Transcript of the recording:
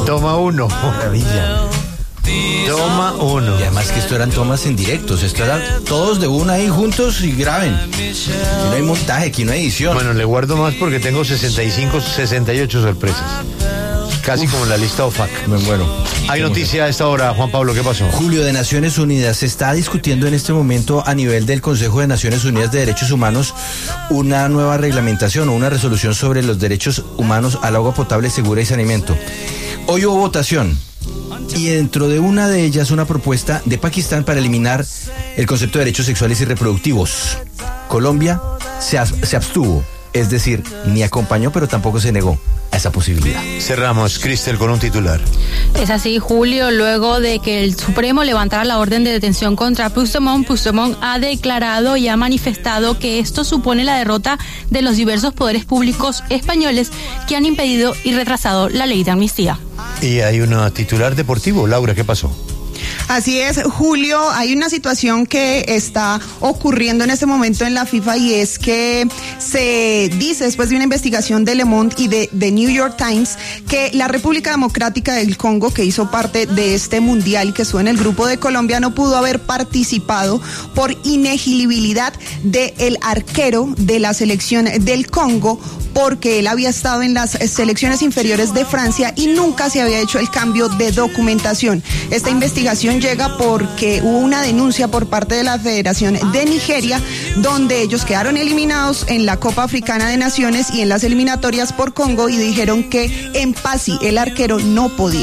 Toma uno. Maravilla. Toma uno. Y además que esto eran tomas en directos, esto eran todos de una ahí juntos y graben. Aquí no hay montaje, aquí no hay edición. Bueno, le guardo más porque tengo 65, 68 sorpresas. Casi como en la lista OFAC. Bueno. Hay noticia a esta hora, Juan Pablo, ¿qué pasó? Julio, de Naciones Unidas, se está discutiendo en este momento a nivel del Consejo de Naciones Unidas de Derechos Humanos una nueva reglamentación o una resolución sobre los derechos humanos al agua potable, segura y saneamiento. Hoy hubo votación y dentro de una de ellas una propuesta de Pakistán para eliminar el concepto de derechos sexuales y reproductivos. Colombia se abstuvo, es decir, ni acompañó pero tampoco se negó a esa posibilidad. Cerramos, Cristel, con un titular. Es así, Julio, luego de que el Supremo levantara la orden de detención contra Puigdemont ha declarado y ha manifestado que esto supone la derrota de los diversos poderes públicos españoles que han impedido y retrasado la ley de amnistía. Y hay una titular deportivo. Laura, ¿qué pasó? Así es, Julio, hay una situación que está ocurriendo en este momento en la FIFA y es que se dice, después de una investigación de Le Monde y de The New York Times, que la República Democrática del Congo, que hizo parte de este mundial y que estuvo en el grupo de Colombia, no pudo haber participado por inelegibilidad del arquero de la selección del Congo, porque él había estado en las selecciones inferiores de Francia y nunca se había hecho el cambio de documentación. Esta investigación llega porque hubo una denuncia por parte de la Federación de Nigeria, donde ellos quedaron eliminados en la Copa Africana de Naciones y en las eliminatorias por Congo y dijeron que en Pasi, el arquero, no podía